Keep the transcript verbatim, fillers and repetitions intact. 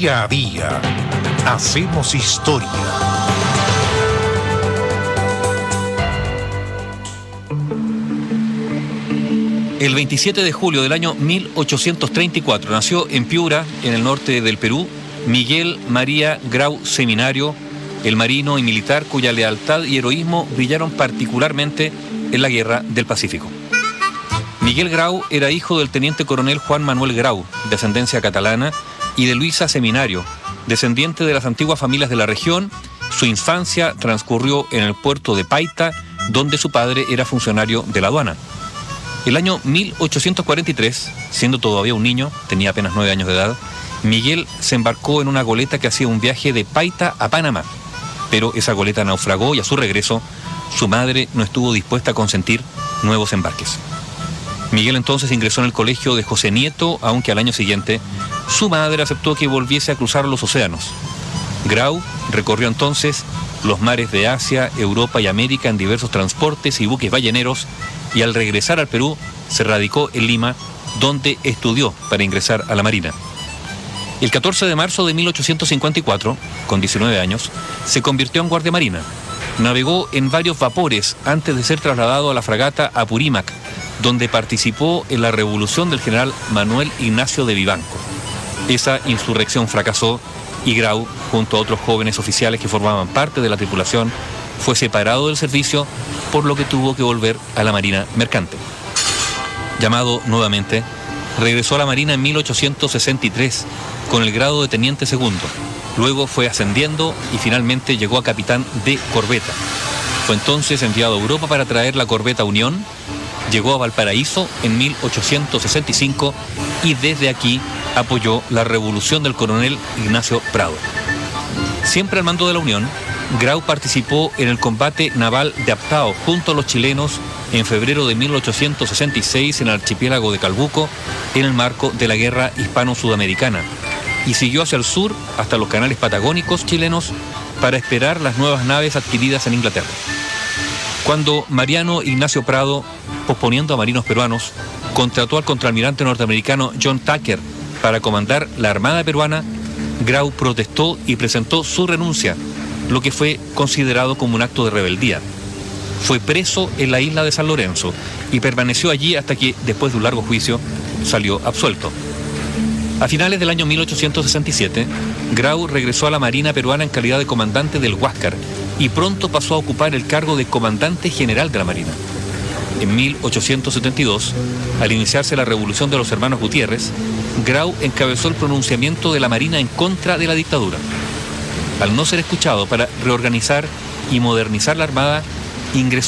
Día a día hacemos historia. El veintisiete de julio del año mil ochocientos treinta y cuatro nació en Piura, en el norte del Perú, Miguel María Grau Seminario, el marino y militar cuya lealtad y heroísmo brillaron particularmente en la Guerra del Pacífico. Miguel Grau era hijo del teniente coronel Juan Manuel Grau, de ascendencia catalana, y de Luisa Seminario, descendiente de las antiguas familias de la región. Su infancia transcurrió en el puerto de Paita, donde su padre era funcionario de la aduana. El año mil ochocientos cuarenta y tres, siendo todavía un niño, tenía apenas nueve años de edad, Miguel se embarcó en una goleta que hacía un viaje de Paita a Panamá. Pero esa goleta naufragó y a su regreso, su madre no estuvo dispuesta a consentir nuevos embarques. Miguel entonces ingresó en el colegio de José Nieto, aunque al año siguiente su madre aceptó que volviese a cruzar los océanos. Grau recorrió entonces los mares de Asia, Europa y América en diversos transportes y buques balleneros, y al regresar al Perú se radicó en Lima, donde estudió para ingresar a la Marina. El catorce de marzo de mil ochocientos cincuenta y cuatro, con diecinueve años, se convirtió en guardia marina. Navegó en varios vapores antes de ser trasladado a la fragata Apurímac, donde participó en la revolución del general Manuel Ignacio de Vivanco. Esa insurrección fracasó y Grau, junto a otros jóvenes oficiales que formaban parte de la tripulación, fue separado del servicio, por lo que tuvo que volver a la Marina Mercante. Llamado nuevamente, regresó a la Marina en mil ochocientos sesenta y tres con el grado de teniente segundo. Luego fue ascendiendo y finalmente llegó a capitán de corbeta. Fue entonces enviado a Europa para traer la corbeta Unión. Llegó a Valparaíso en mil ochocientos sesenta y cinco y desde aquí apoyó la revolución del coronel Ignacio Prado. Siempre al mando de la Unión, Grau participó en el combate naval de Aptao junto a los chilenos en febrero de mil ochocientos sesenta y seis en el archipiélago de Calbuco, en el marco de la Guerra Hispano-Sudamericana, y siguió hacia el sur hasta los canales patagónicos chilenos para esperar las nuevas naves adquiridas en Inglaterra. Cuando Mariano Ignacio Prado, posponiendo a marinos peruanos, contrató al contraalmirante norteamericano John Tucker para comandar la Armada peruana, Grau protestó y presentó su renuncia, lo que fue considerado como un acto de rebeldía. Fue preso en la isla de San Lorenzo y permaneció allí hasta que, después de un largo juicio, salió absuelto. A finales del año mil ochocientos sesenta y siete, Grau regresó a la Marina peruana en calidad de comandante del Huáscar y pronto pasó a ocupar el cargo de comandante general de la Marina. En mil ochocientos setenta y dos, al iniciarse la revolución de los hermanos Gutiérrez, Grau encabezó el pronunciamiento de la Marina en contra de la dictadura. Al no ser escuchado para reorganizar y modernizar la Armada, ingresó